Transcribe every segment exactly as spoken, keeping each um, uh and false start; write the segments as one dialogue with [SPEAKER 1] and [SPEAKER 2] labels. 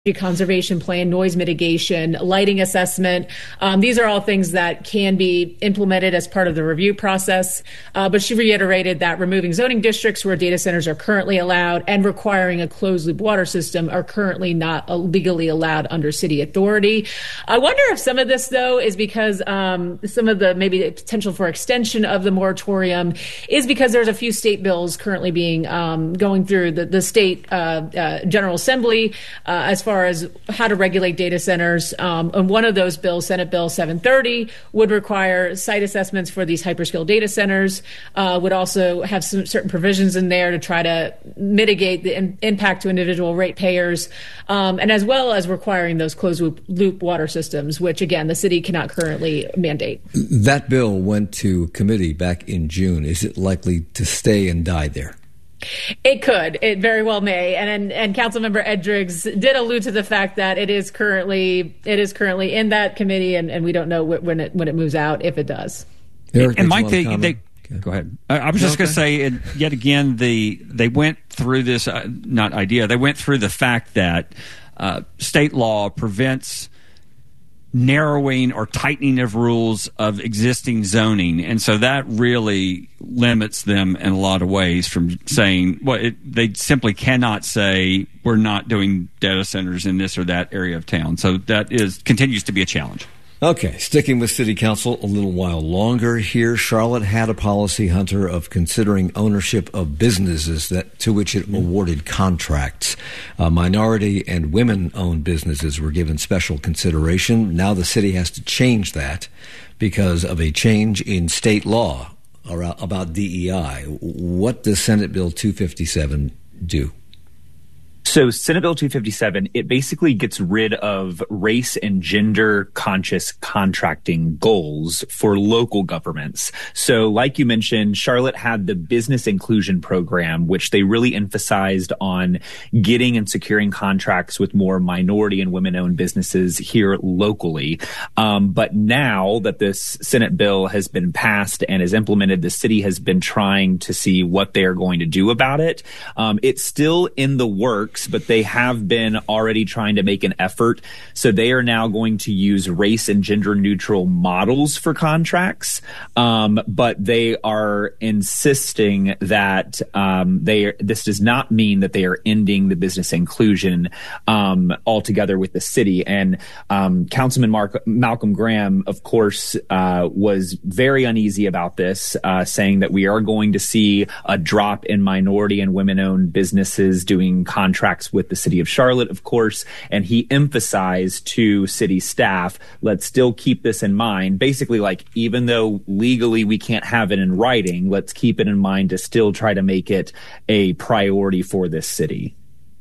[SPEAKER 1] conservation plan, noise mitigation, lighting assessment. Um, these are all things that can be implemented as part of the review process. Uh, but she reiterated that removing zoning districts where data centers are currently allowed and requiring a closed loop water system are currently not legally allowed under city authority. I wonder if some of this, though, is because um, some of the maybe the potential for extension of the moratorium is because there's a few state bills currently being um, going through the, the state uh, uh, General Assembly uh, as far as how to regulate data centers. Um, and one of those bills, Senate Bill seven thirty, would require site assessments for these hyperscale data centers, uh, would also have some certain provisions in there to try to mitigate the in- impact to individual ratepayers, um, and as well as requiring those closed loop, loop water systems, which, again, the city cannot currently mandate.
[SPEAKER 2] That bill went to committee back in June. Is it likely to stay and die there?
[SPEAKER 1] It could. It very well may. And, and and Councilmember Ed Driggs did allude to the fact that it is currently it is currently in that committee, and, and we don't know when it when it moves out, if it does.
[SPEAKER 3] Eric, and Mike, they, they okay. go ahead. I, I was just okay. going to say, it, yet again, the they went through this uh, not idea. They went through the fact that uh, state law prevents narrowing or tightening of rules of existing zoning, and so that really limits them in a lot of ways from saying, well, it, they simply cannot say we're not doing data centers in this or that area of town. So that is continues to be a challenge.
[SPEAKER 2] Okay, sticking with City Council a little while longer here. Charlotte had a policy, Hunter, of considering ownership of businesses that to which it awarded contracts. Uh, minority and women-owned businesses were given special consideration. Now the city has to change that because of a change in state law about D E I. What does Senate Bill two fifty-seven do?
[SPEAKER 4] So Senate Bill two fifty-seven, it basically gets rid of race and gender conscious contracting goals for local governments. So like you mentioned, Charlotte had the business inclusion program, which they really emphasized on getting and securing contracts with more minority and women-owned businesses here locally. Um, but now that this Senate bill has been passed and is implemented, the city has been trying to see what they are going to do about it. Um, it's still in the works, but they have been already trying to make an effort. So they are now going to use race and gender neutral models for contracts. Um, but they are insisting that um, they this does not mean that they are ending the business inclusion um, altogether with the city. And um, Councilman Mark, Malcolm Graham, of course, uh, was very uneasy about this, uh, saying that we are going to see a drop in minority and women-owned businesses doing contracts with the city of Charlotte, of course, and he emphasized to city staff, let's still keep this in mind. Basically, like, even though legally we can't have it in writing, let's keep it in mind to still try to make it a priority for this city.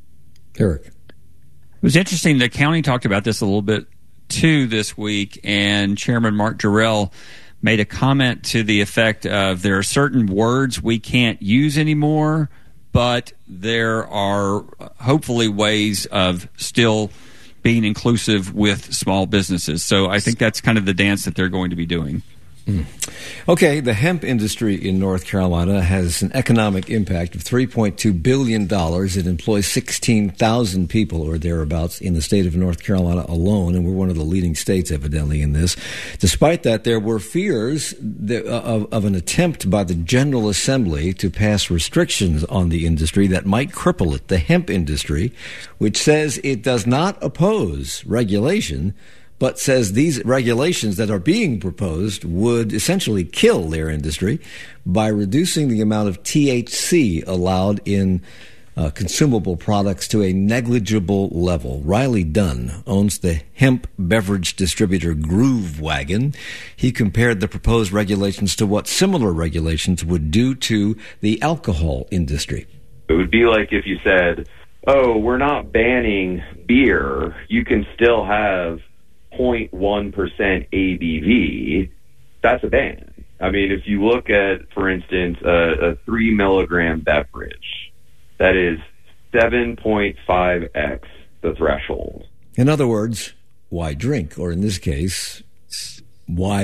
[SPEAKER 2] Eric.
[SPEAKER 3] It was interesting. The county talked about this a little bit, too, this week, and Chairman Mark Jarrell made a comment to the effect of there are certain words we can't use anymore, but there are hopefully ways of still being inclusive with small businesses. So I think that's kind of the dance that they're going to be doing.
[SPEAKER 2] Mm. Okay, the hemp industry in North Carolina has an economic impact of three point two billion dollars. It employs sixteen thousand people or thereabouts in the state of North Carolina alone, and we're one of the leading states, evidently, in this. Despite that, there were fears that, uh, of, of an attempt by the General Assembly to pass restrictions on the industry that might cripple it. The hemp industry, which says it does not oppose regulation, but says these regulations that are being proposed would essentially kill their industry by reducing the amount of T H C allowed in uh, consumable products to a negligible level. Riley Dunn owns the hemp beverage distributor Groove Wagon. He compared the proposed regulations to what similar regulations would do to the alcohol industry.
[SPEAKER 5] It would be like if you said, oh, we're not banning beer. You can still have zero point one percent A B V, that's a ban. I mean, if you look at, for instance, a, a three milligram beverage, that is seven point five x the threshold.
[SPEAKER 2] In other words, why drink? Or in this case, why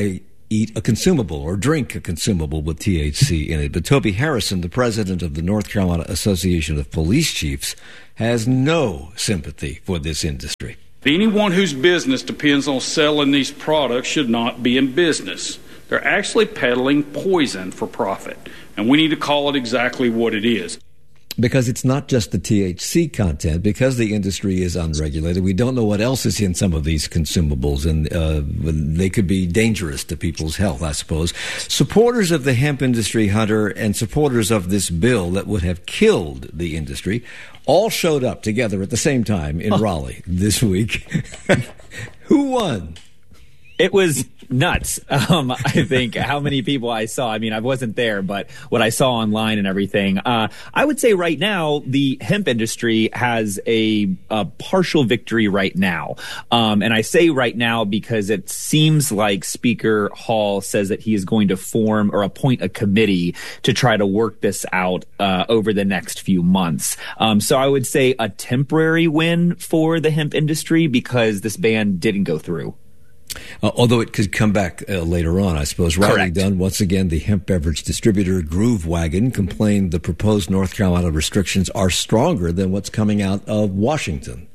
[SPEAKER 2] eat a consumable or drink a consumable with T H C in it. But Toby Harrison, the president of the North Carolina Association of Police Chiefs, has no sympathy for this industry.
[SPEAKER 6] Anyone whose business depends on selling these products should not be in business. They're actually peddling poison for profit, and we need to call it exactly what it is.
[SPEAKER 2] Because it's not just the T H C content, because the industry is unregulated, we don't know what else is in some of these consumables, and uh, they could be dangerous to people's health, I suppose. Supporters of the hemp industry, Hunter, and supporters of this bill that would have killed the industry all showed up together at the same time in oh. Raleigh this week. Who won?
[SPEAKER 4] It was nuts. Um, I think how many people I saw. I mean, I wasn't there, but what I saw online and everything. Uh, I would say right now the hemp industry has a, a partial victory right now. Um, and I say right now because it seems like Speaker Hall says that he is going to form or appoint a committee to try to work this out uh, over the next few months. Um, so I would say a temporary win for the hemp industry because this ban didn't go through.
[SPEAKER 2] Uh, although it could come back uh, later on, I suppose. Riley Dunn, once again, the hemp beverage distributor Groove Wagon, complained the proposed North Carolina restrictions are stronger than what's coming out of Washington.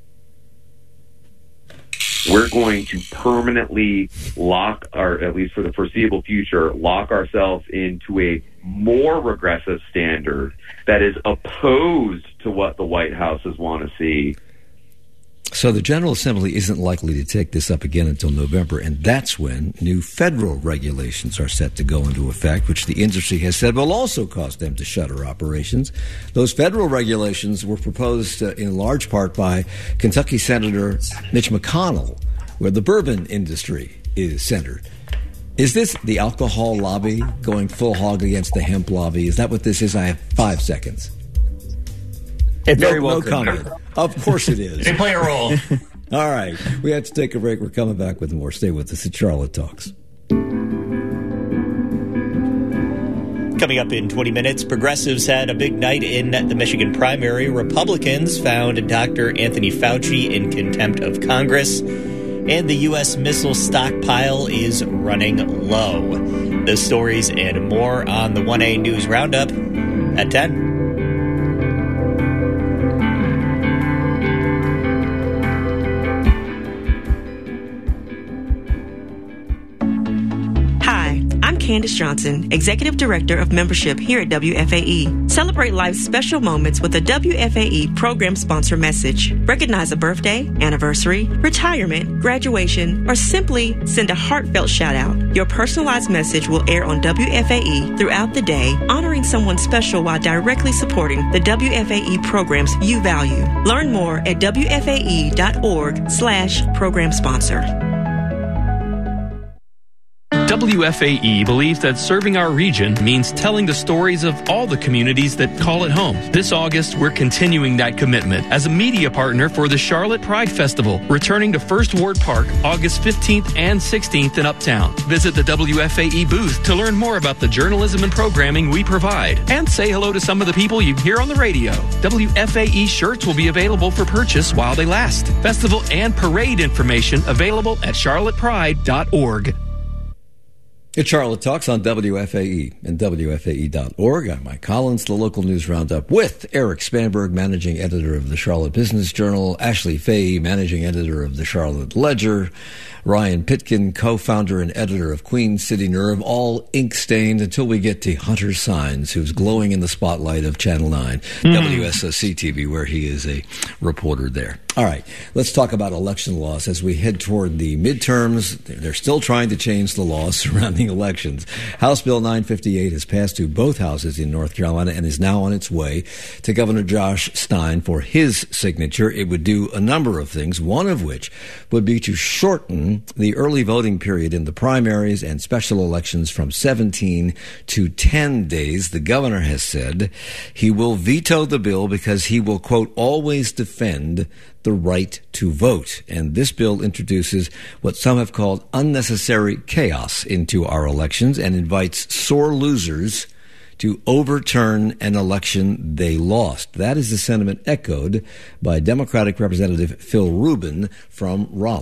[SPEAKER 5] We're going to permanently lock, or at least for the foreseeable future, lock ourselves into a more regressive standard that is opposed to what the White Houses want to see.
[SPEAKER 2] So the General Assembly isn't likely to take this up again until November, and that's when new federal regulations are set to go into effect, which the industry has said will also cause them to shutter operations. Those federal regulations were proposed uh, in large part by Kentucky Senator Mitch McConnell, where the bourbon industry is centered. Is this the alcohol lobby going full hog against the hemp lobby? Is that what this is? I have five seconds.
[SPEAKER 4] It very
[SPEAKER 2] no,
[SPEAKER 4] well
[SPEAKER 2] no comment. Of course it is.
[SPEAKER 7] They play a role.
[SPEAKER 2] All right. We have to take a break. We're coming back with more. Stay with us at Charlotte Talks.
[SPEAKER 8] Coming up in twenty minutes, progressives had a big night in the Michigan primary. Republicans found Doctor Anthony Fauci in contempt of Congress. And the U S missile stockpile is running low. Those stories and more on the one A News Roundup at ten.
[SPEAKER 9] Candace Johnson, Executive Director of Membership here at W F A E. Celebrate life's special moments with a W F A E program sponsor message. Recognize a birthday, anniversary, retirement, graduation, or simply send a heartfelt shout out. Your personalized message will air on W F A E throughout the day, honoring someone special while directly supporting the W F A E programs you value. Learn more at W F A E dot org slash program sponsor.
[SPEAKER 10] W F A E believes that serving our region means telling the stories of all the communities that call it home. This August, we're continuing that commitment as a media partner for the Charlotte Pride Festival, returning to First Ward Park August fifteenth and sixteenth in Uptown. Visit the W F A E booth to learn more about the journalism and programming we provide, and say hello to some of the people you hear on the radio. W F A E shirts will be available for purchase while they last. Festival and parade information available at charlotte pride dot org.
[SPEAKER 2] It's Charlotte Talks on W F A E and W F A E dot org. I'm Mike Collins, the local news roundup with Eric Spanberg, managing editor of the Charlotte Business Journal, Ashley Fahey, managing editor of the Charlotte Ledger, Ryan Pitkin, co-founder and editor of Queen City Nerve, all ink-stained until we get to Hunter Sines, who's glowing in the spotlight of Channel nine, mm. W S O C T V, where he is a reporter there. All right, let's talk about election laws as we head toward the midterms. They're still trying to change the laws surrounding elections. House Bill nine fifty-eight has passed through both houses in North Carolina and is now on its way to Governor Josh Stein for his signature. It would do a number of things, one of which would be to shorten the early voting period in the primaries and special elections from seventeen to ten days. The governor has said he will veto the bill because he will, quote, always defend the right to vote. And this bill introduces what some have called unnecessary chaos into our elections and invites sore losers to overturn an election they lost. That is the sentiment echoed by Democratic Representative Phil Rubin from Raleigh.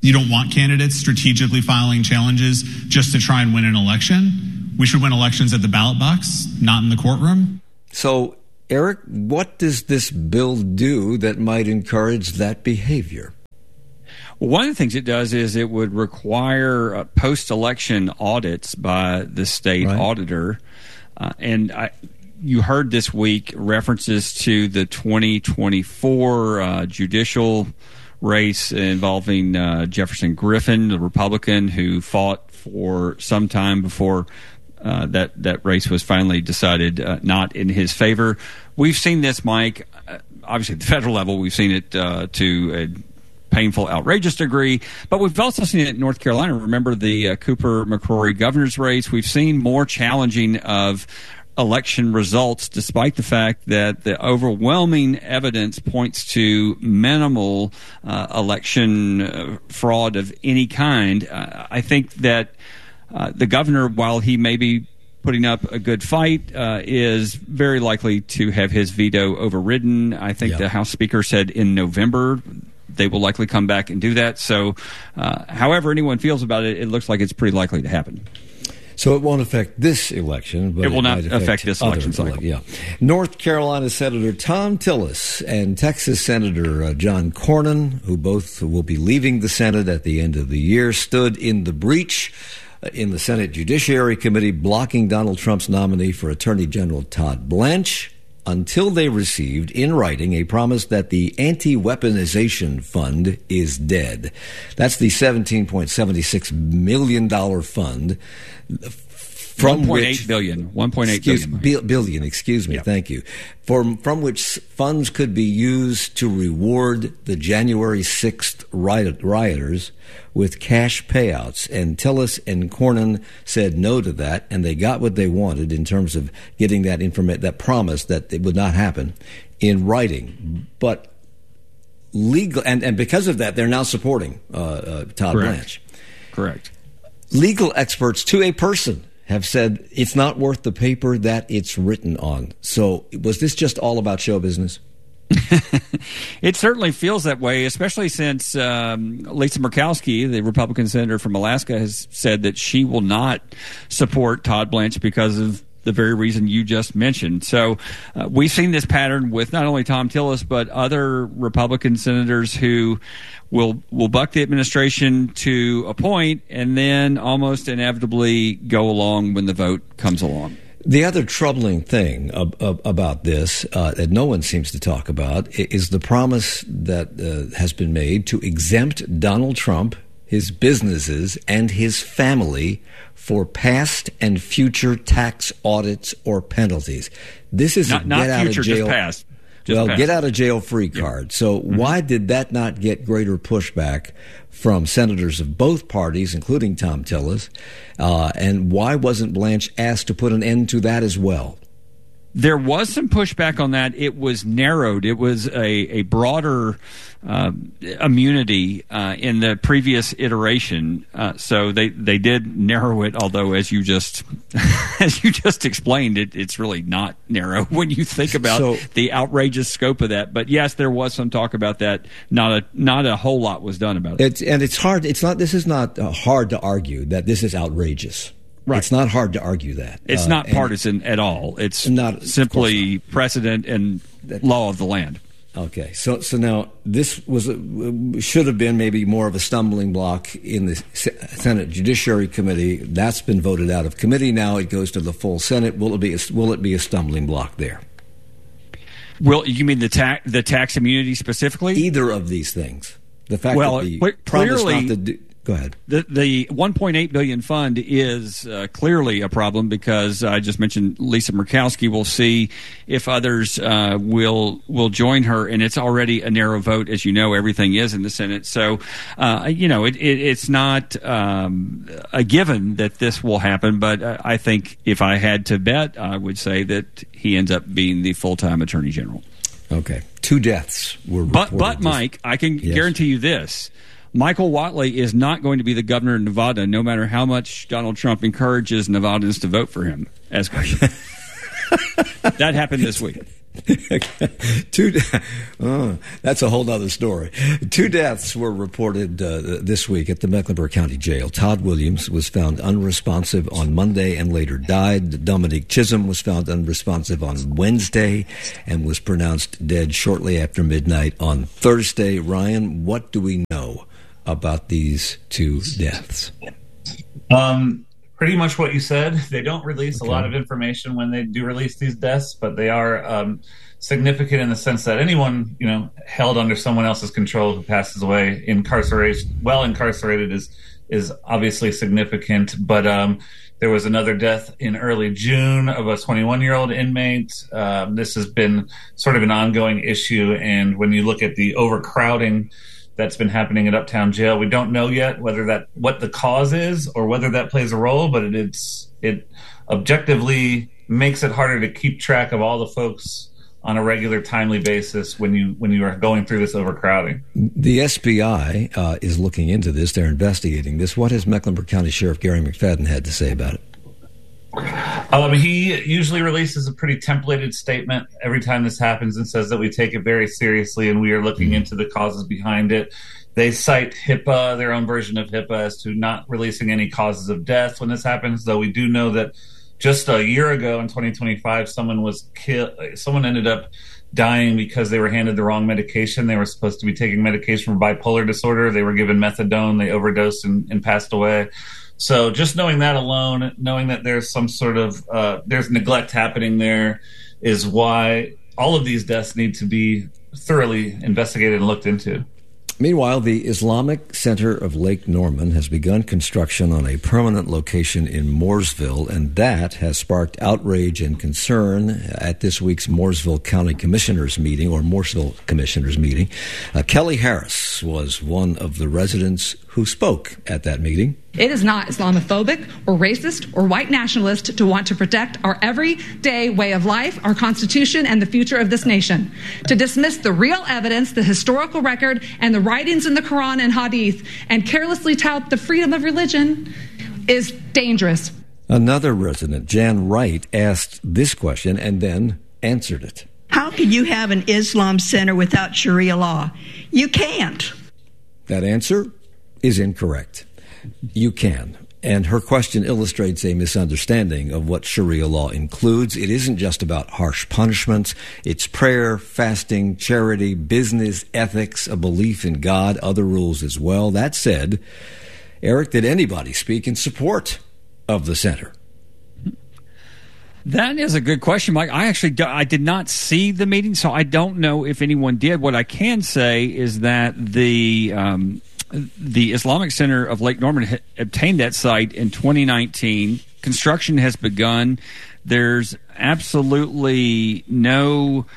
[SPEAKER 7] You don't want candidates strategically filing challenges just to try and win an election. We should win elections at the ballot box, not in the courtroom.
[SPEAKER 2] So, Eric, what does this bill do that might encourage that behavior?
[SPEAKER 3] Well, one of the things it does is it would require uh, post-election audits by the state right. auditor. Uh, and I, you heard this week references to the twenty twenty-four uh, judicial race involving uh, Jefferson Griffin, the Republican who fought for some time before uh, that, that race was finally decided uh, not in his favor. We've seen this, Mike, uh, obviously at the federal level. We've seen it uh, to a painful, outrageous degree, but we've also seen it in North Carolina. Remember the uh, Cooper-McCrory governor's race? We've seen more challenging of election results, despite the fact that the overwhelming evidence points to minimal uh, election uh, fraud of any kind. Uh, I think that uh, the governor, while he may be putting up a good fight, uh, is very likely to have his veto overridden. I think yeah. the House Speaker said in November they will likely come back and do that. So uh, however anyone feels about it, it looks like it's pretty likely to happen.
[SPEAKER 2] So it won't affect this election, but
[SPEAKER 3] it will
[SPEAKER 2] it
[SPEAKER 3] not
[SPEAKER 2] might affect,
[SPEAKER 3] affect this election cycle.
[SPEAKER 2] Yeah. North Carolina Senator Thom Tillis and Texas Senator uh, John Cornyn, who both will be leaving the Senate at the end of the year, stood in the breach uh, in the Senate Judiciary Committee blocking Donald Trump's nominee for Attorney General Todd Blanche until they received in writing a promise that the anti-weaponization fund is dead. That's the seventeen point seven six million dollars fund from
[SPEAKER 3] one point eight
[SPEAKER 2] which,
[SPEAKER 3] billion. one point eight
[SPEAKER 2] excuse,
[SPEAKER 3] billion.
[SPEAKER 2] billion, excuse me,
[SPEAKER 3] yep.
[SPEAKER 2] thank you. From, from which funds could be used to reward the January sixth riot, rioters with cash payouts. And Tillis and Cornyn said no to that, and they got what they wanted in terms of getting that informa- that promise that it would not happen in writing. But legal, and, and because of that, they're now supporting uh, uh, Todd
[SPEAKER 3] Correct.
[SPEAKER 2] Blanche.
[SPEAKER 3] Correct.
[SPEAKER 2] Legal experts, to a person, have said it's not worth the paper that it's written on. So was this just all about show business?
[SPEAKER 3] It certainly feels that way, especially since um, Lisa Murkowski, the Republican senator from Alaska, has said that she will not support Todd Blanche because of the very reason you just mentioned. So uh, we've seen this pattern with not only Thom Tillis, but other Republican senators who will will buck the administration to a point and then almost inevitably go along when the vote comes along.
[SPEAKER 2] The other troubling thing ab- ab- about this uh, that no one seems to talk about is the promise that uh, has been made to exempt Donald Trump, his businesses, and his family for past and future tax audits or penalties. This is
[SPEAKER 3] not,
[SPEAKER 2] a
[SPEAKER 3] not
[SPEAKER 2] get
[SPEAKER 3] future,
[SPEAKER 2] out of jail.
[SPEAKER 3] just past. Just
[SPEAKER 2] well,
[SPEAKER 3] past.
[SPEAKER 2] get out of jail free
[SPEAKER 3] yep.
[SPEAKER 2] card. So
[SPEAKER 3] mm-hmm.
[SPEAKER 2] why did that not get greater pushback from senators of both parties, including Thom Tillis? Uh, and why wasn't Blanche asked to put an end to that as well?
[SPEAKER 3] There was some pushback on that. It was narrowed. It was a, a broader uh, immunity uh, in the previous iteration. Uh, so they, they did narrow it, although as you just as you just explained, it, it's really not narrow when you think about
[SPEAKER 2] so,
[SPEAKER 3] the outrageous scope of that. But yes, there was some talk about that. Not a not a whole lot was done about it.
[SPEAKER 2] It's, and it's hard. It's not. This is not uh, hard to argue that this is outrageous. Right. It's not hard to argue that.
[SPEAKER 3] It's
[SPEAKER 2] uh,
[SPEAKER 3] not partisan at all. It's
[SPEAKER 2] not
[SPEAKER 3] simply
[SPEAKER 2] not.
[SPEAKER 3] precedent and law of the land.
[SPEAKER 2] Okay. So so now this was a, should have been maybe more of a stumbling block in the Senate Judiciary Committee. That's been voted out of committee now. It goes to the full Senate. Will it be a, will it be a stumbling block there?
[SPEAKER 3] Will you mean the tax the tax immunity specifically?
[SPEAKER 2] Either of these things. The fact
[SPEAKER 3] well,
[SPEAKER 2] that the
[SPEAKER 3] cl-
[SPEAKER 2] promise
[SPEAKER 3] clearly,
[SPEAKER 2] not to do, go ahead.
[SPEAKER 3] The the one point eight billion dollars fund is uh, clearly a problem because I just mentioned Lisa Murkowski. We'll see if others uh, will will join her, and it's already a narrow vote, as you know. Everything is in the Senate, so uh, you know it, it, it's not um, a given that this will happen. But uh, I think if I had to bet, I would say that he ends up being the full time Attorney General.
[SPEAKER 2] Okay, two deaths were
[SPEAKER 3] but
[SPEAKER 2] reported.
[SPEAKER 3] but Mike, I can yes. guarantee you this. Michael Whatley is not going to be the governor of Nevada, no matter how much Donald Trump encourages Nevadans to vote for him as governor. That happened this week.
[SPEAKER 2] Two, oh, that's a whole other story. Two deaths were reported uh, this week at the Mecklenburg County Jail. Todd Williams was found unresponsive on Monday and later died. Dominique Chisholm was found unresponsive on Wednesday and was pronounced dead shortly after midnight on Thursday. Ryan, what do we know about these two deaths?
[SPEAKER 11] Um, pretty much what you said. They don't release
[SPEAKER 2] Okay.
[SPEAKER 11] a lot of information when they do release these deaths, but they are um, significant in the sense that anyone, you know, held under someone else's control who passes away, incarceration, well incarcerated, is is obviously significant. But um, there was another death in early June of a twenty-one-year-old inmate. Um, this has been sort of an ongoing issue, and when you look at the overcrowding that's been happening at Uptown Jail, we don't know yet whether that what the cause is or whether that plays a role, but it, it's it objectively makes it harder to keep track of all the folks on a regular, timely basis when you when you are going through this overcrowding.
[SPEAKER 2] The S B I uh, is looking into this. They're investigating this. What has Mecklenburg County Sheriff Gary McFadden had to say about it?
[SPEAKER 11] Um, he usually releases a pretty templated statement every time this happens and says that we take it very seriously and we are looking into the causes behind it. They cite HIPAA, their own version of HIPAA, as to not releasing any causes of death when this happens, though we do know that just a year ago in twenty twenty-five, someone was killed. Someone ended up dying because they were handed the wrong medication. They were supposed to be taking medication for bipolar disorder. They were given methadone. They overdosed and, and passed away. So just knowing that alone, knowing that there's some sort of uh, there's neglect happening there, is why all of these deaths need to be thoroughly investigated and looked into.
[SPEAKER 2] Meanwhile, the Islamic Center of Lake Norman has begun construction on a permanent location in Mooresville, and that has sparked outrage and concern at this week's Mooresville County Commissioners meeting, or Mooresville Commissioners meeting. Uh, Kelly Harris was one of the residents who spoke at that meeting.
[SPEAKER 12] It is not Islamophobic or racist or white nationalist to want to protect our everyday way of life, our Constitution, and the future of this nation. To dismiss the real evidence, the historical record, and the writings in the Quran and Hadith, and carelessly tout the freedom of religion is dangerous.
[SPEAKER 2] Another resident, Jan Wright, asked this question and then answered it.
[SPEAKER 13] How can you have an Islam center without Sharia law? You can't.
[SPEAKER 2] That answer is incorrect. You can. And her question illustrates a misunderstanding of what Sharia law includes. It isn't just about harsh punishments. It's prayer, fasting, charity, business, ethics, a belief in God, other rules as well. That said, Eric, did anybody speak in support of the center?
[SPEAKER 3] That is a good question, Mike. I actually do, I did not see the meeting, so I don't know if anyone did. What I can say is that the um, the Islamic Center of Lake Norman ha- obtained that site in twenty nineteen. Construction has begun. There's absolutely no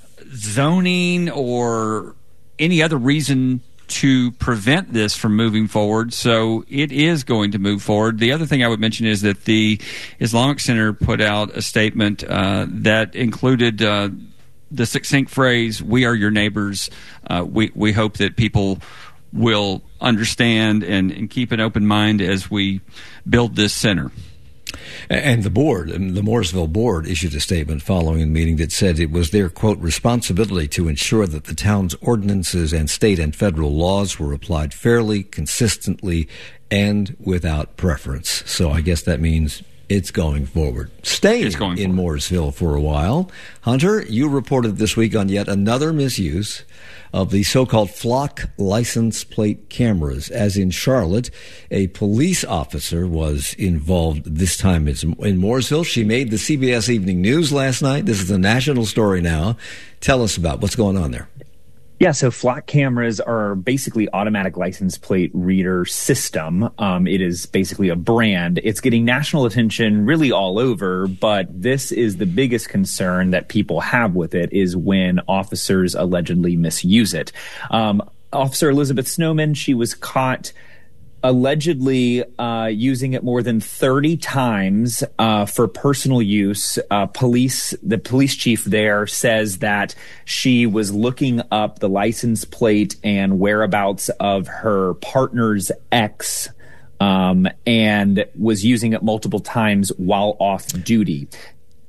[SPEAKER 3] zoning or any other reason to prevent this from moving forward, so it is going to move forward. The other thing I would mention is that the Islamic Center put out a statement uh, that included uh, the succinct phrase, "We are your neighbors." Uh, we, we hope that people will understand and, and keep an open mind as we build this center.
[SPEAKER 2] And the board, the Mooresville board, issued a statement following a meeting that said it was their, quote, responsibility to ensure that the town's ordinances and state and federal laws were applied fairly, consistently, and without preference. So I guess that means it's going forward. Staying
[SPEAKER 3] it's going
[SPEAKER 2] in
[SPEAKER 3] forward.
[SPEAKER 2] Mooresville for a while. Hunter, you reported this week on yet another misuse of the so-called flock license plate cameras. As in Charlotte, a police officer was involved this time in Mooresville. She made the C B S Evening News last night. This is a national story now. Tell us about what's going on there.
[SPEAKER 4] Yeah, so flock cameras are basically automatic license plate reader system. Um, it is basically a brand. It's getting national attention really all over, but this is the biggest concern that people have with it is when officers allegedly misuse it. Um, Officer Elizabeth Snowman, she was caught allegedly uh, using it more than thirty times uh, for personal use. Uh, police, the police chief there says that she was looking up the license plate and whereabouts of her partner's ex um, and was using it multiple times while off duty.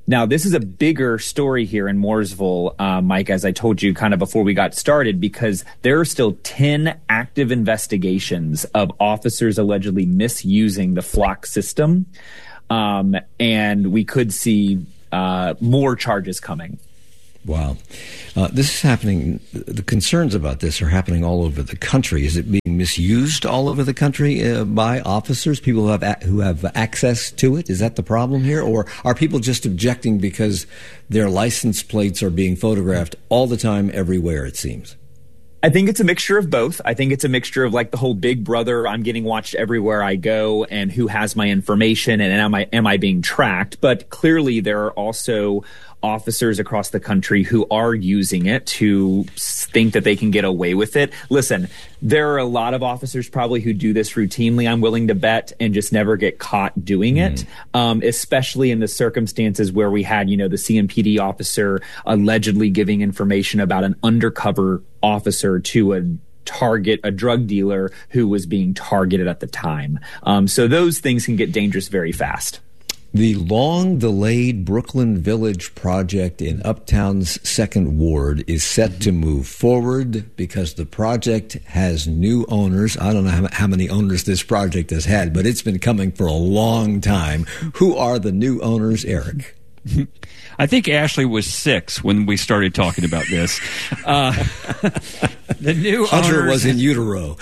[SPEAKER 4] Now, this is a bigger story here in Mooresville, uh, Mike, as I told you kind of before we got started, because there are still ten active investigations of officers allegedly misusing the Flock system. Um, and we could see uh, more charges coming.
[SPEAKER 2] Wow. Uh, this is happening. The concerns about this are happening all over the country. Is it being misused all over the country uh, by officers, people who have a- who have access to it? Is that the problem here? Or are people just objecting because their license plates are being photographed all the time, everywhere, it seems?
[SPEAKER 4] I think it's a mixture of both. I think it's a mixture of like the whole Big Brother, I'm getting watched everywhere I go, and who has my information, and am I am I being tracked? But clearly there are also officers across the country who are using it to think that they can get away with it. Listen, there are a lot of officers probably who do this routinely, I'm willing to bet, and just never get caught doing mm. it, um, especially in the circumstances where we had, you know, the C M P D officer allegedly giving information about an undercover officer to a target, a drug dealer who was being targeted at the time. Um, so those things can get dangerous very fast.
[SPEAKER 2] The long-delayed Brooklyn Village project in Uptown's Second Ward is set to move forward because the project has new owners. I don't know how many owners this project has had, but it's been coming for a long time. Who are the new owners, Eric?
[SPEAKER 3] I think Ashley was six when we started talking about this. Uh, the new
[SPEAKER 2] Hunter
[SPEAKER 3] owners,
[SPEAKER 2] was in utero.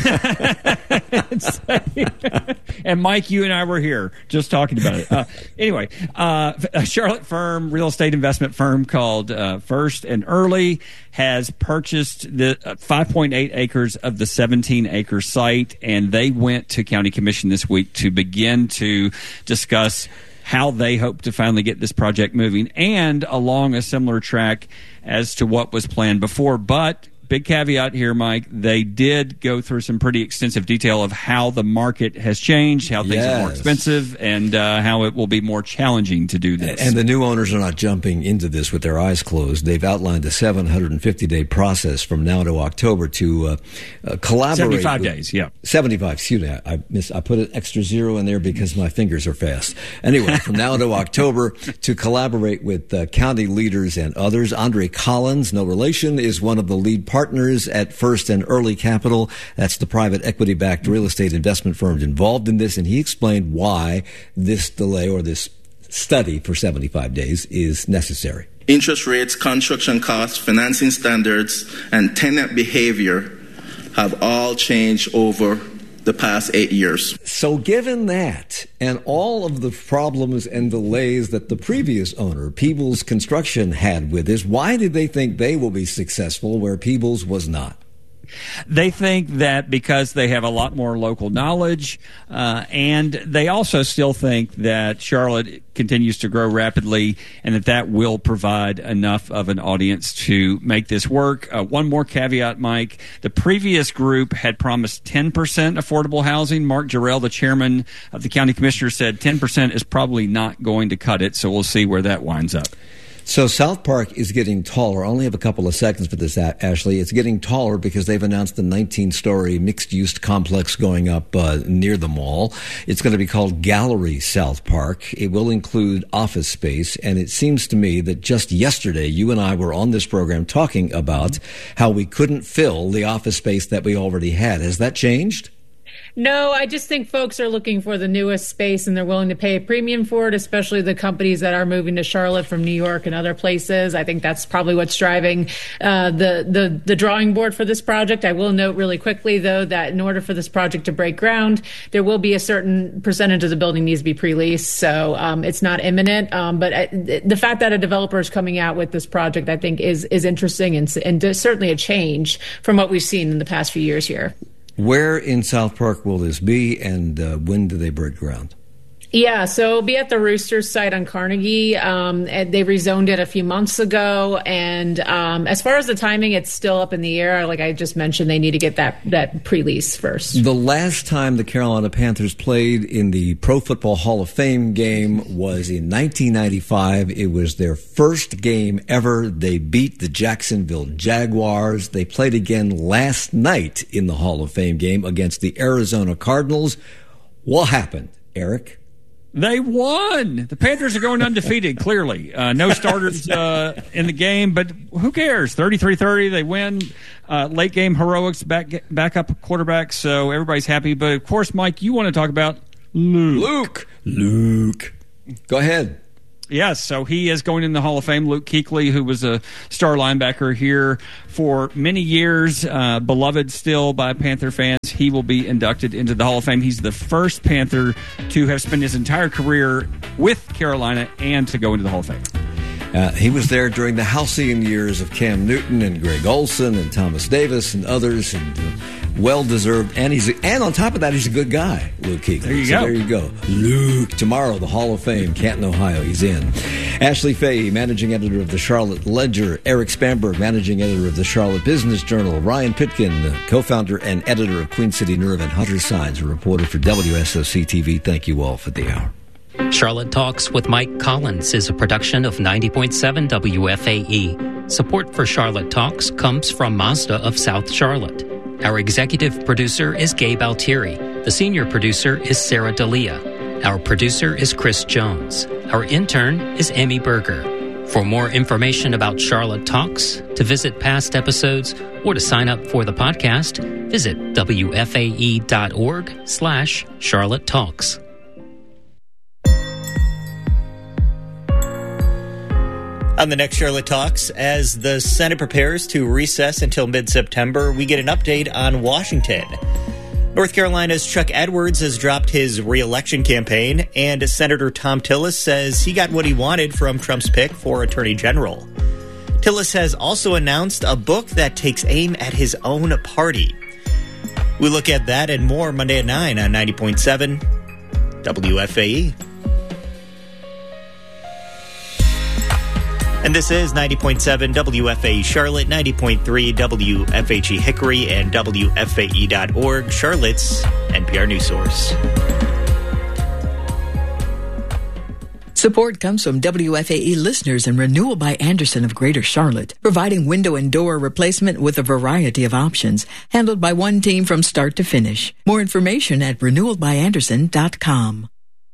[SPEAKER 3] And Mike, you and I were here just talking about it. Uh, anyway, uh, a Charlotte firm, real estate investment firm called uh, First and Early has purchased the uh, five point eight acres of the seventeen acre site, and they went to County Commission this week to begin to discuss how they hope to finally get this project moving, and along a similar track as to what was planned before. But big caveat here, Mike, they did go through some pretty extensive detail of how the market has changed, how things yes. are more expensive, and uh, how it will be more challenging to do this.
[SPEAKER 2] And the new owners are not jumping into this with their eyes closed. They've outlined a seven hundred fifty day process from now to October to uh, uh, collaborate.
[SPEAKER 3] seventy-five days, yeah.
[SPEAKER 2] seventy-five, excuse me. I, miss, I put an extra zero in there because my fingers are fast. Anyway, from now to October to collaborate with uh, county leaders and others. Andre Collins, no relation, is one of the lead partners. Partners at First and Early Capital. That's the private equity-backed real estate investment firm involved in this, and he explained why this delay or this study for seventy-five days is necessary.
[SPEAKER 14] Interest rates, construction costs, financing standards, and tenant behavior have all changed over the past eight years.
[SPEAKER 2] So given that and all of the problems and delays that the previous owner, Peebles Construction, had with this, why did they think they will be successful where Peebles was not?
[SPEAKER 3] They think that because they have a lot more local knowledge, uh, and they also still think that Charlotte continues to grow rapidly and that that will provide enough of an audience to make this work. Uh, one more caveat, Mike. The previous group had promised ten percent affordable housing. Mark Jarrell, the chairman of the county commissioner, said ten percent is probably not going to cut it, so we'll see where that winds up.
[SPEAKER 2] So South Park is getting taller. I only have a couple of seconds for this, Ashley. It's getting taller because they've announced a nineteen story mixed-use complex going up uh, near the mall. It's going to be called Gallery South Park. It will include office space, and it seems to me that just yesterday you and I were on this program talking about how we couldn't fill the office space that we already had. Has that changed?
[SPEAKER 1] No, I just think folks are looking for the newest space and they're willing to pay a premium for it, especially the companies that are moving to Charlotte from New York and other places. I think that's probably what's driving uh, the, the, the drawing board for this project. I will note really quickly, though, that in order for this project to break ground, there will be a certain percentage of the building needs to be pre-leased. So um, it's not imminent. Um, but uh, the fact that a developer is coming out with this project, I think, is, is interesting and, and certainly a change from what we've seen in the past few years here.
[SPEAKER 2] Where in South Park will this be, and uh, when do they break ground?
[SPEAKER 1] Yeah, so it'll be at the Roosters site on Carnegie. Um, and they rezoned it a few months ago. And um, as far as the timing, it's still up in the air. Like I just mentioned, they need to get that, that pre-lease first.
[SPEAKER 2] The last time the Carolina Panthers played in the Pro Football Hall of Fame game was in nineteen ninety-five. It was their first game ever. They beat the Jacksonville Jaguars. They played again last night in the Hall of Fame game against the Arizona Cardinals. What happened, Eric?
[SPEAKER 3] They won. The Panthers are going undefeated, clearly. Uh, no starters uh, in the game, but who cares? thirty-three thirty, they win. Uh, late game heroics, back back up quarterback, so everybody's happy. But, of course, Mike, you want to talk about Luke.
[SPEAKER 2] Luke. Luke. Go ahead.
[SPEAKER 3] Yes, so he is going in the Hall of Fame. Luke Kuechly, who was a star linebacker here for many years, uh, beloved still by Panther fans. He will be inducted into the Hall of Fame. He's the first Panther to have spent his entire career with Carolina and to go into the Hall of Fame.
[SPEAKER 2] Uh, he was there during the halcyon years of Cam Newton and Greg Olson and Thomas Davis and others, and uh, well-deserved. And he's a, and on top of that, he's a good guy, Luke Kuechly.
[SPEAKER 3] There you
[SPEAKER 2] so
[SPEAKER 3] go.
[SPEAKER 2] There you go. Luke, tomorrow, the Hall of Fame, Canton, Ohio. He's in. Ashley Fahey, managing editor of the Charlotte Ledger. Eric Spanberg, managing editor of the Charlotte Business Journal. Ryan Pitkin, co-founder and editor of Queen City Nerve, and Hunter Signs, a reporter for W S O C T V. Thank you all for the hour.
[SPEAKER 15] Charlotte Talks with Mike Collins is a production of ninety point seven W F A E. Support for Charlotte Talks comes from Mazda of South Charlotte. Our executive producer is Gabe Altieri. The senior producer is Sarah D'Elia. Our producer is Chris Jones. Our intern is Amy Berger. For more information about Charlotte Talks, to visit past episodes, or to sign up for the podcast, visit W F A E dot org slash Charlotte Talks.
[SPEAKER 8] On the next Charlotte Talks, as the Senate prepares to recess until mid-September, we get an update on Washington. North Carolina's Chuck Edwards has dropped his re-election campaign, and Senator Thom Tillis says he got what he wanted from Trump's pick for Attorney General. Tillis has also announced a book that takes aim at his own party. We look at that and more Monday at nine on ninety point seven W F A E. And this is ninety point seven W F A E Charlotte, ninety point three W F H E Hickory, and W F A E dot org, Charlotte's N P R news source.
[SPEAKER 16] Support comes from W F A E listeners and Renewal by Andersen of Greater Charlotte, providing window and door replacement with a variety of options, handled by one team from start to finish. More information at renewal by andersen dot com.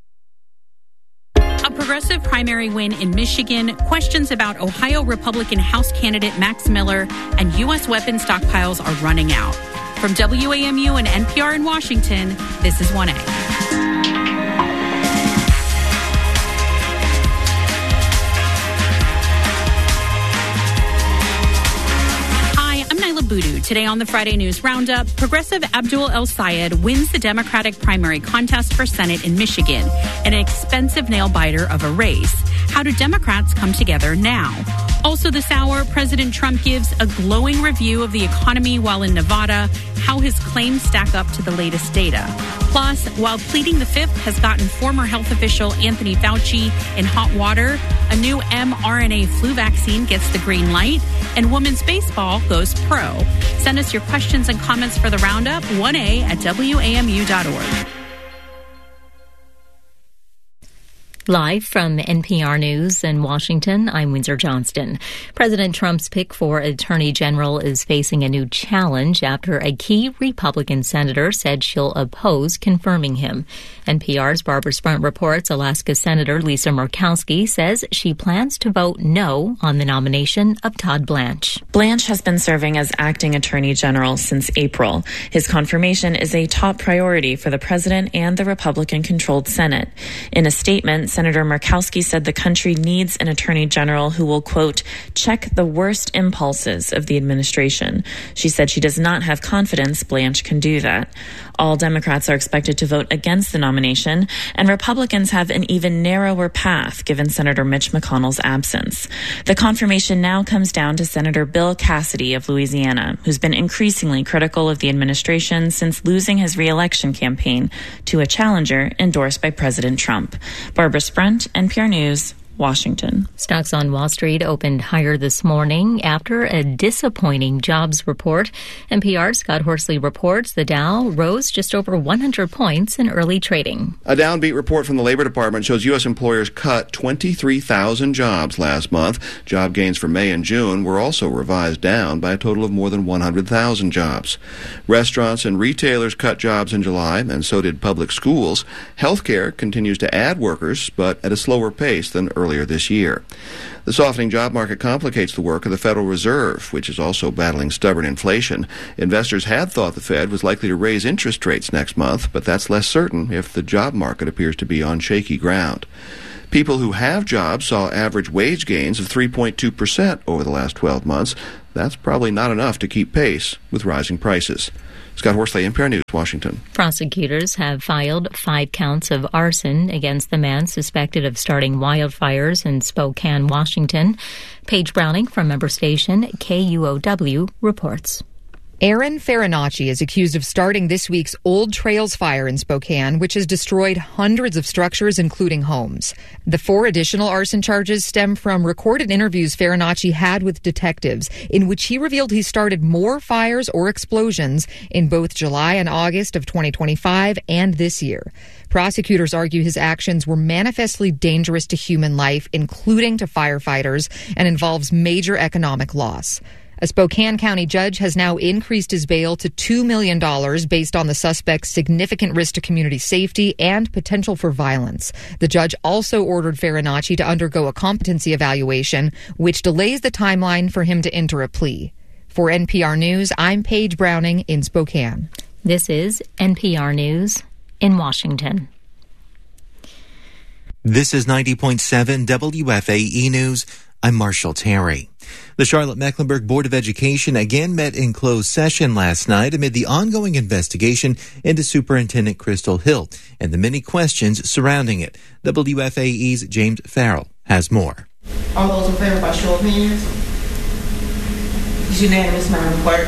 [SPEAKER 17] A progressive primary win in Michigan, questions about Ohio Republican House candidate Max Miller, and U S weapon stockpiles are running out. From W A M U and N P R in Washington, this is one A. Budu. Today on the Friday News Roundup, progressive Abdul El Sayed wins the Democratic primary contest for Senate in Michigan, an expensive nail-biter of a race. How do Democrats come together now? Also this hour, President Trump gives a glowing review of the economy while in Nevada, how his claims stack up to the latest data. Plus, while pleading the fifth has gotten former health official Anthony Fauci in hot water, a new mRNA flu vaccine gets the green light, and women's baseball goes pro. Send us your questions and comments for the Roundup, one A at W A M U dot org.
[SPEAKER 18] Live from N P R News in Washington, I'm Windsor Johnston. President Trump's pick for Attorney General is facing a new challenge after a key Republican senator said she'll oppose confirming him. N P R's Barbara Sprunt reports Alaska Senator Lisa Murkowski says she plans to vote no on the nomination of Todd Blanche.
[SPEAKER 19] Blanche has been serving as acting Attorney General since April. His confirmation is a top priority for the president and the Republican-controlled Senate. In a statement, Senator Murkowski said the country needs an attorney general who will, quote, check the worst impulses of the administration. She said she does not have confidence Blanche can do that. All Democrats are expected to vote against the nomination, and Republicans have an even narrower path given Senator Mitch McConnell's absence. The confirmation now comes down to Senator Bill Cassidy of Louisiana, who's been increasingly critical of the administration since losing his re-election campaign to a challenger endorsed by President Trump. Barbara Sprunt, N P R News, Washington.
[SPEAKER 18] Stocks on Wall Street opened higher this morning after a disappointing jobs report. N P R's Scott Horsley reports the Dow rose just over one hundred points in early trading.
[SPEAKER 20] A downbeat report from the Labor Department shows U S employers cut twenty-three thousand jobs last month. Job gains for May and June were also revised down by a total of more than one hundred thousand jobs. Restaurants and retailers cut jobs in July, and so did public schools. Healthcare continues to add workers, but at a slower pace than earlier earlier this year. The softening job market complicates the work of the Federal Reserve, which is also battling stubborn inflation. Investors had thought the Fed was likely to raise interest rates next month, but that's less certain if the job market appears to be on shaky ground. People who have jobs saw average wage gains of three point two percent over the last twelve months. That's probably not enough to keep pace with rising prices. Scott Horsley, N P R News, Washington.
[SPEAKER 18] Prosecutors have filed five counts of arson against the man suspected of starting wildfires in Spokane, Washington. Paige Browning from member station K U O W reports.
[SPEAKER 21] Aaron Farinacci is accused of starting this week's Old Trails fire in Spokane, which has destroyed hundreds of structures, including homes. The four additional arson charges stem from recorded interviews Farinacci had with detectives, in which he revealed he started more fires or explosions in both July and August of twenty twenty-five and this year. Prosecutors argue his actions were manifestly dangerous to human life, including to firefighters, and involves major economic loss. A Spokane County judge has now increased his bail to two million dollars based on the suspect's significant risk to community safety and potential for violence. The judge also ordered Farinacci to undergo a competency evaluation, which delays the timeline for him to enter a plea. For N P R News, I'm Paige Browning in Spokane.
[SPEAKER 18] This is N P R News in Washington.
[SPEAKER 22] This is ninety point seven W F A E News. I'm Marshall Terry. The Charlotte-Mecklenburg Board of Education again met in closed session last night amid the ongoing investigation into Superintendent Crystal Hill and the many questions surrounding it. W F A E's James Farrell has more.
[SPEAKER 23] All those in favor by show of hands? It's unanimous, Madam Clerk.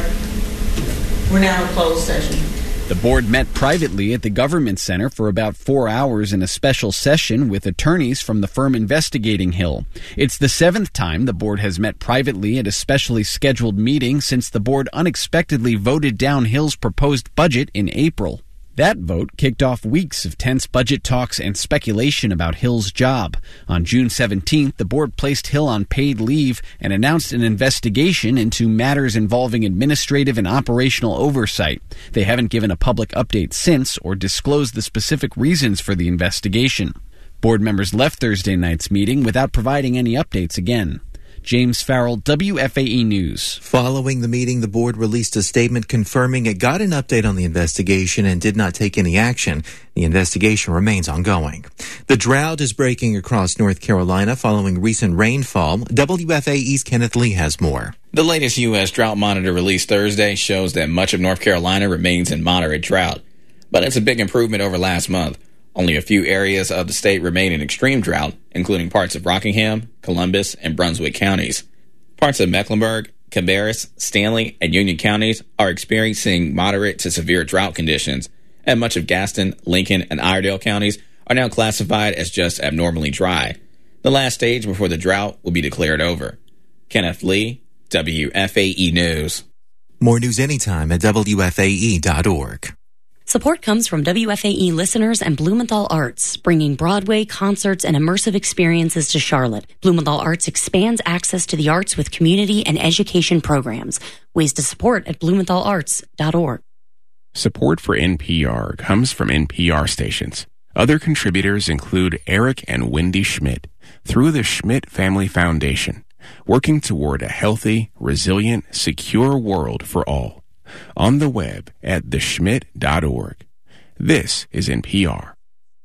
[SPEAKER 23] We're now in closed session.
[SPEAKER 24] The board met privately at the Government Center for about four hours in a special session with attorneys from the firm investigating Hill. It's the seventh time the board has met privately at a specially scheduled meeting since the board unexpectedly voted down Hill's proposed budget in April. That vote kicked off weeks of tense budget talks and speculation about Hill's job. On June seventeenth, the board placed Hill on paid leave and announced an investigation into matters involving administrative and operational oversight. They haven't given a public update since or disclosed the specific reasons for the investigation. Board members left Thursday night's meeting without providing any updates again. James Farrell, W F A E News.
[SPEAKER 22] Following the meeting, the board released a statement confirming it got an update on the investigation and did not take any action. The investigation remains ongoing. The drought is breaking across North Carolina following recent rainfall. W F A E's Kenneth Lee has more.
[SPEAKER 25] The latest U S Drought Monitor released Thursday shows that much of North Carolina remains in moderate drought. But it's a big improvement over last month. Only a few areas of the state remain in extreme drought, including parts of Rockingham, Columbus, and Brunswick counties. Parts of Mecklenburg, Cabarrus, Stanley, and Union counties are experiencing moderate to severe drought conditions, and much of Gaston, Lincoln, and Iredell counties are now classified as just abnormally dry. The last stage before the drought will be declared over. Kenneth Lee, W F A E News.
[SPEAKER 22] More news anytime at W F A E dot org.
[SPEAKER 26] Support comes from W F A E listeners and Blumenthal Arts, bringing Broadway, concerts, and immersive experiences to Charlotte. Blumenthal Arts expands access to the arts with community and education programs. Ways to support at blumenthal arts dot org.
[SPEAKER 27] Support for N P R comes from N P R stations. Other contributors include Eric and Wendy Schmidt through the Schmidt Family Foundation, working toward a healthy, resilient, secure world for all. On the web at the schmidt dot org. This is N P R.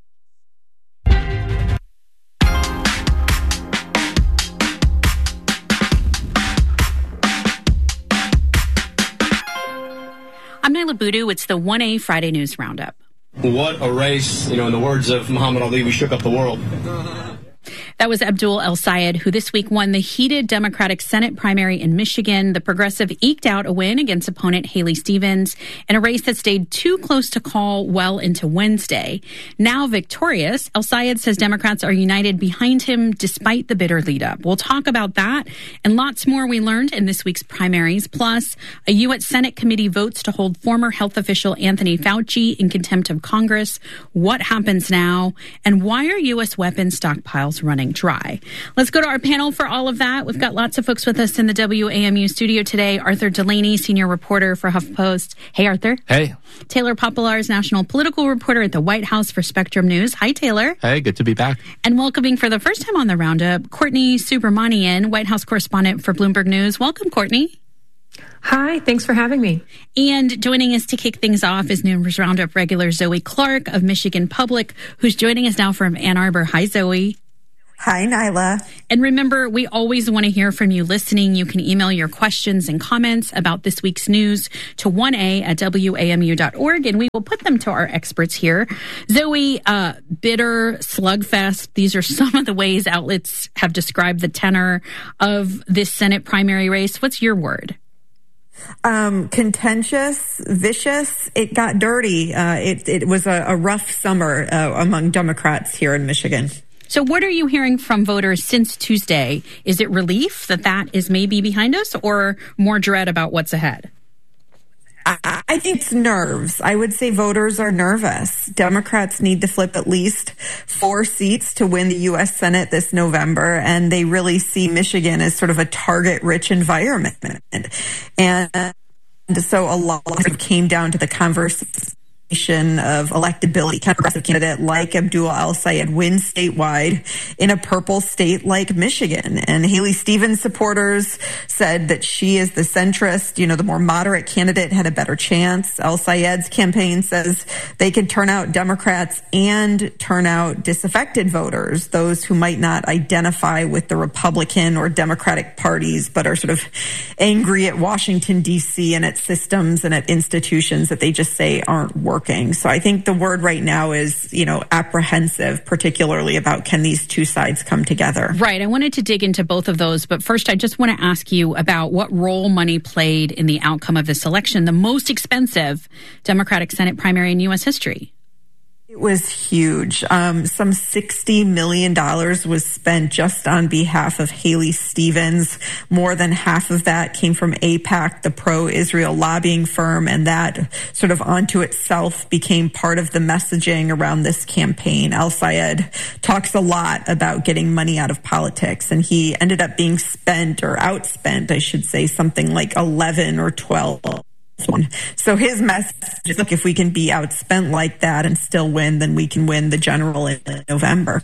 [SPEAKER 17] I'm Nyla Boodoo. It's the one A Friday News Roundup.
[SPEAKER 28] What a race. You know, in the words of Muhammad Ali, we shook up the world.
[SPEAKER 17] That was Abdul El-Sayed, who this week won the heated Democratic Senate primary in Michigan. The progressive eked out a win against opponent Haley Stevens in a race that stayed too close to call well into Wednesday. Now victorious, El-Sayed says Democrats are united behind him despite the bitter lead-up. We'll talk about that and lots more we learned in this week's primaries. Plus, a U S Senate committee votes to hold former health official Anthony Fauci in contempt of Congress. What happens now? And why are U S weapons stockpiles running dry? Let's go to our panel for all of that. We've got lots of folks with us in the W A M U studio today. Arthur Delaney, senior reporter for HuffPost. Hey, Arthur.
[SPEAKER 5] Hey.
[SPEAKER 17] Taylor Poplar is national political reporter at the White House for Spectrum News. Hi, Taylor.
[SPEAKER 5] Hey, good to be back.
[SPEAKER 17] And welcoming for the first time on the Roundup, Courtney Subramanian, White House correspondent for Bloomberg News. Welcome, Courtney.
[SPEAKER 6] Hi, thanks for having me.
[SPEAKER 17] And joining us to kick things off is News Roundup regular Zoe Clark of Michigan Public, who's joining us now from Ann Arbor. Hi, Zoe.
[SPEAKER 7] Hi, Nyla.
[SPEAKER 17] And remember, we always want to hear from you listening. You can email your questions and comments about this week's news to one a at W A M U dot org, and we will put them to our experts here. Zoe, uh, bitter slugfest. These are some of the ways outlets have described the tenor of this Senate primary race. What's your word?
[SPEAKER 7] Um, contentious, vicious. It got dirty. Uh, it, it was a, a rough summer uh, among Democrats here in Michigan.
[SPEAKER 17] So what are you hearing from voters since Tuesday? Is it relief that that is maybe behind us, or more dread about what's ahead?
[SPEAKER 7] I, I think it's nerves. I would say voters are nervous. Democrats need to flip at least four seats to win the U S Senate this November, and they really see Michigan as sort of a target-rich environment. And so a lot of it came down to the conversation of electability. Can a progressive candidate like Abdul El-Sayed win statewide in a purple state like Michigan? And Haley Stevens supporters said that she is the centrist, you know, the more moderate candidate had a better chance. El-Sayed's campaign says they could turn out Democrats and turn out disaffected voters, those who might not identify with the Republican or Democratic parties, but are sort of angry at Washington, D C and its systems and at institutions that they just say aren't working. So I think the word right now is, you know, apprehensive, particularly about can these two sides come together?
[SPEAKER 17] Right. I wanted to dig into both of those. But first, I just want to ask you about what role money played in the outcome of this election, the most expensive Democratic Senate primary in U S history.
[SPEAKER 7] It was huge. Um, some sixty million dollars was spent just on behalf of Haley Stevens. More than half of that came from AIPAC, the pro-Israel lobbying firm, and that sort of onto itself became part of the messaging around this campaign. El-Sayed talks a lot about getting money out of politics, and he ended up being spent or outspent, I should say, something like eleven or twelve. So his message is, look, if we can be outspent like that and still win, then we can win the general in November.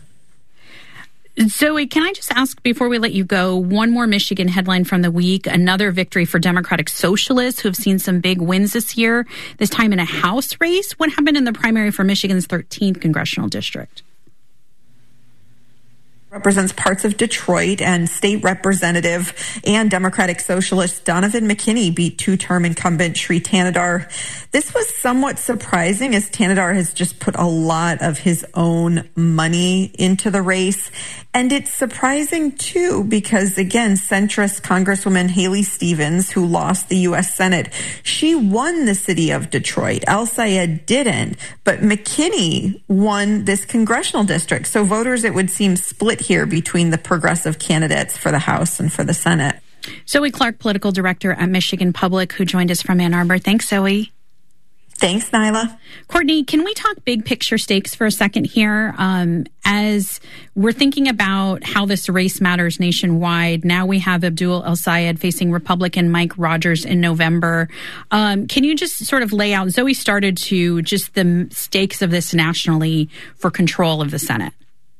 [SPEAKER 17] Zoe, can I just ask before we let you go, one more Michigan headline from the week, another victory for Democratic Socialists who have seen some big wins this year, this time in a House race. What happened in the primary for Michigan's thirteenth congressional district?
[SPEAKER 7] Represents parts of Detroit, and state representative and Democratic Socialist Donovan McKinney beat two-term incumbent Sri Tanadar. This was somewhat surprising, as Tanadar has just put a lot of his own money into the race. And it's surprising, too, because, again, centrist Congresswoman Haley Stevens, who lost the U S Senate, she won the city of Detroit. El-Sayed didn't, but McKinney won this congressional district. So voters, it would seem, split here between the progressive candidates for the House and for the Senate.
[SPEAKER 17] Zoe Clark, political director at Michigan Public, who joined us from Ann Arbor. Thanks, Zoe.
[SPEAKER 7] Thanks, Nyla.
[SPEAKER 17] Courtney, can we talk big picture stakes for a second here? Um, as we're thinking about how this race matters nationwide, now we have Abdul El-Sayed facing Republican Mike Rogers in November. Um, can you just sort of lay out, Zoe started to just the stakes of this nationally for control of the Senate?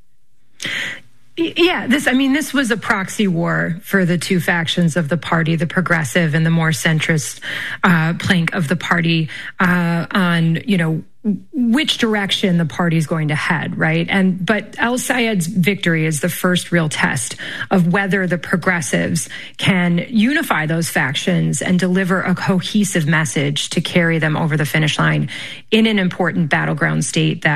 [SPEAKER 6] Yeah, this, I mean, this was a proxy war for the two factions of the party, the progressive and the more centrist uh, plank of the party uh, on, you know, which direction the party is going to head, right? And but El-Sayed's victory is the first real test of whether the progressives can unify those factions and deliver a cohesive message to carry them over the finish line in an important battleground state that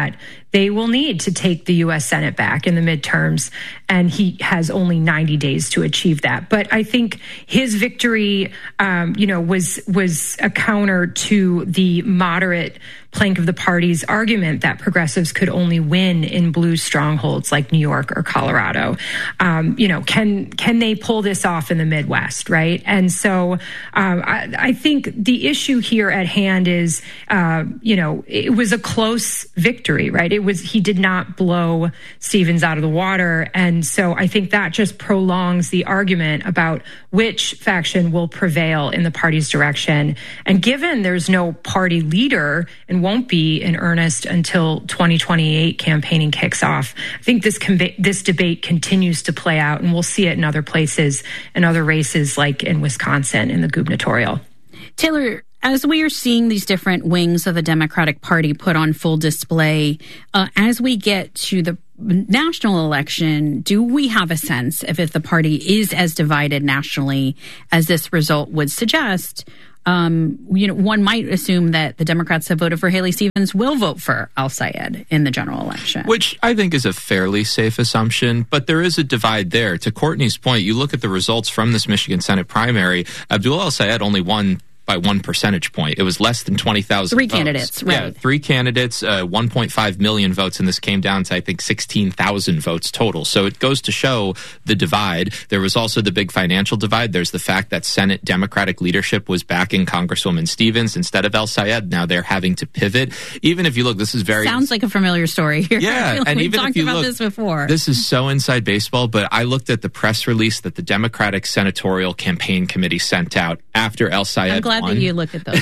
[SPEAKER 6] they will need to take the U S Senate back in the midterms, and he has only ninety days to achieve that. But I think his victory, um, you know, was was a counter to the moderate plank of the party's argument that progressives could only win in blue strongholds like New York or Colorado. Um, you know, can can they pull this off in the Midwest, right? And so um, I, I think the issue here at hand is, uh, you know, it was a close victory, right? It was he did not blow Stevens out of the water, and so I think that just prolongs the argument about which faction will prevail in the party's direction. And given there's no party leader and won't be in earnest until twenty twenty-eight campaigning kicks off, I think this conv- this debate continues to play out, and we'll see it in other places, in other races like in Wisconsin in the gubernatorial.
[SPEAKER 17] Taylor, as we are seeing these different wings of the Democratic Party put on full display, uh, as we get to the national election, do we have a sense of if the party is as divided nationally as this result would suggest? Um, you know, one might assume that the Democrats have voted for Haley Stevens will vote for El-Sayed in the general election.
[SPEAKER 4] Which I think is a fairly safe assumption, but there is a divide there. To Courtney's point, you look at the results from this Michigan Senate primary, Abdul El-Sayed only won by one percentage point. It was less than twenty thousand
[SPEAKER 17] Three
[SPEAKER 4] votes.
[SPEAKER 17] candidates, right.
[SPEAKER 4] Yeah, three candidates, uh, one point five million votes, and this came down to, I think, sixteen thousand votes total. So it goes to show the divide. There was also the big financial divide. There's the fact that Senate Democratic leadership was backing Congresswoman Stevens instead of El-Sayed. Now they're having to pivot. Even if you look, this is very...
[SPEAKER 17] Sounds like a familiar story here.
[SPEAKER 4] Yeah,
[SPEAKER 17] like
[SPEAKER 4] and
[SPEAKER 17] we've
[SPEAKER 4] even
[SPEAKER 17] talked
[SPEAKER 4] if you
[SPEAKER 17] about
[SPEAKER 4] look,
[SPEAKER 17] this before.
[SPEAKER 4] This is so inside baseball, but I looked at the press release that the Democratic Senatorial Campaign Committee sent out after El-Sayed
[SPEAKER 17] I'm glad
[SPEAKER 4] won.
[SPEAKER 17] that you looked at those.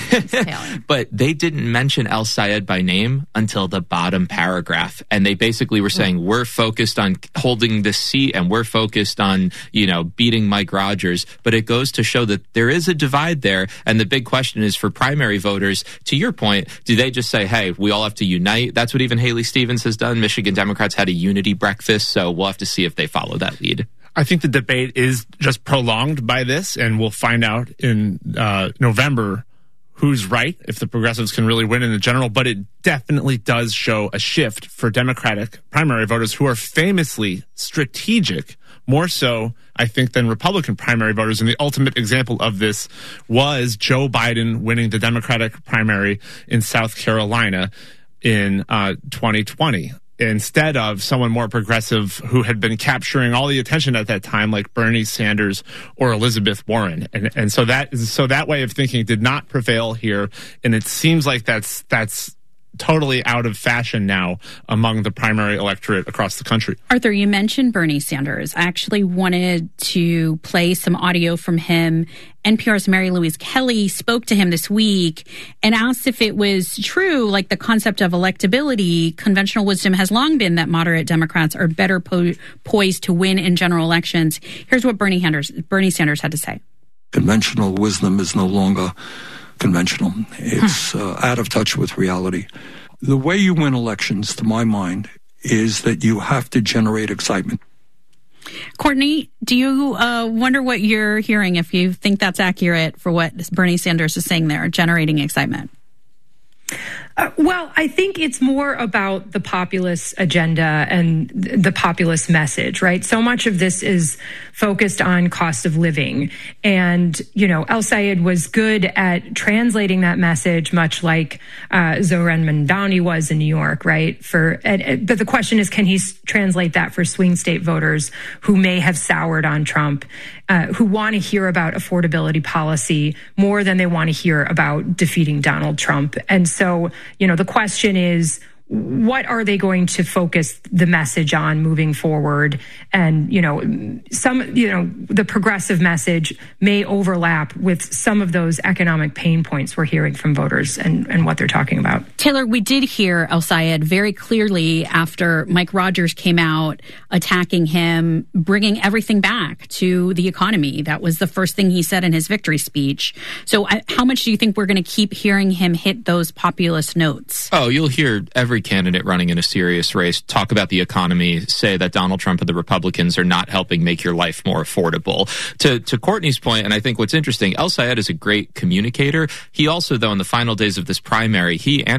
[SPEAKER 4] But they didn't mention El-Sayed by name until the bottom paragraph. And they basically were saying, we're focused on holding this seat and we're focused on, you know, beating Mike Rogers. But it goes to show that there is a divide there. And the big question is for primary voters, to your point, do they just say, hey, we all have to unite? That's what even Haley Stevens has done. Michigan Democrats had a unity breakfast. So we'll have to see if they follow that lead.
[SPEAKER 5] I think the debate is just prolonged by this, and we'll find out in uh, November who's right, if the progressives can really win in the general, but it definitely does show a shift for Democratic primary voters who are famously strategic, more so, I think, than Republican primary voters. And the ultimate example of this was Joe Biden winning the Democratic primary in South Carolina in uh, twenty twenty. Instead of someone more progressive who had been capturing all the attention at that time, like Bernie Sanders or Elizabeth Warren. And and so that so that way of thinking did not prevail here. And it seems like that's that's totally out of fashion now among the primary electorate across the country.
[SPEAKER 17] Arthur, you mentioned Bernie Sanders. I actually wanted to play some audio from him. N P R's Mary Louise Kelly spoke to him this week and asked if it was true, like the concept of electability. Conventional wisdom has long been that moderate Democrats are better po- poised to win in general elections. Here's what Bernie Sanders, Bernie Sanders had to say.
[SPEAKER 9] Conventional wisdom is no longer conventional. It's uh, out of touch with reality. The way you win elections, to my mind, is that you have to generate excitement.
[SPEAKER 17] Courtney, do you uh, wonder what you're hearing, if you think that's accurate for what Bernie Sanders is saying there, generating excitement?
[SPEAKER 6] Uh, well, I think it's more about the populist agenda and the populist message, right? So much of this is focused on cost of living. And, you know, El-Sayed was good at translating that message, much like uh, Zohran Mamdani was in New York, right? For, and, but the question is, can he translate that for swing state voters who may have soured on Trump, uh, who want to hear about affordability policy more than they want to hear about defeating Donald Trump? And so, you know, the question is, what are they going to focus the message on moving forward? And, you know, some, you know, the progressive message may overlap with some of those economic pain points we're hearing from voters and, and what they're talking about.
[SPEAKER 17] Taylor, we did hear El-Sayed very clearly after Mike Rogers came out attacking him, bringing everything back to the economy. That was the first thing he said in his victory speech. So uh, how much do you think we're going to keep hearing him hit those populist notes?
[SPEAKER 4] Oh, you'll hear every candidate running in a serious race talk about the economy, say that Donald Trump and the Republicans are not helping make your life more affordable. To to Courtney's point, and I think what's interesting, El-Sayed is a great communicator. He also, though, in the final days of this primary, he and his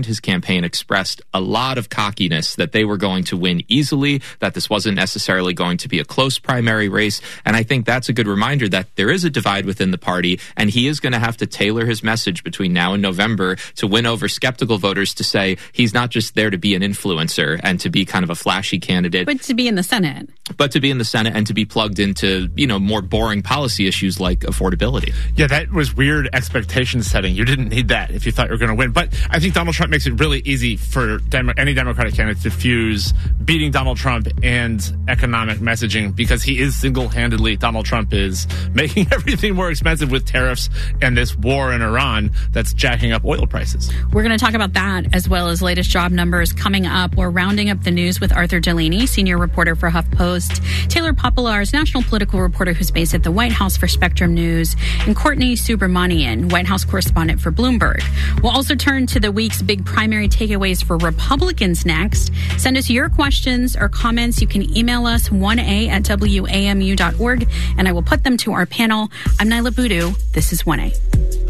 [SPEAKER 4] his campaign expressed a lot of cockiness that they were going to win easily, that this wasn't necessarily going to be a close primary race. And I think that's a good reminder that there is a divide within the party, and he is going to have to tailor his message between now and November to win over skeptical voters to say he's not just there to be an influencer and to be kind of a flashy candidate,
[SPEAKER 17] but to be in the Senate.
[SPEAKER 4] But to be in the Senate and to be plugged into, you know, more boring policy issues like affordability.
[SPEAKER 5] Yeah, that was weird expectation setting. You didn't need that if you thought you were going to win. But I think Donald Trump makes it really easy for Demo- any Democratic candidate to fuse beating Donald Trump and economic messaging, because he is single-handedly, Donald Trump is making everything more expensive with tariffs and this war in Iran that's jacking up oil prices.
[SPEAKER 17] We're going to talk about that as well as latest job numbers coming up. We're rounding up the news with Arthur Delaney, senior reporter for HuffPost, Taylor Poplar's national political reporter who's based at the White House for Spectrum News, and Courtney Subramanian, White House correspondent for Bloomberg. We'll also turn to the week's big primary takeaways for Republicans next. Send us your questions or comments. You can email us one a at w a m u dot org, and I will put them to our panel. I'm Nyla Boodoo. This is one A.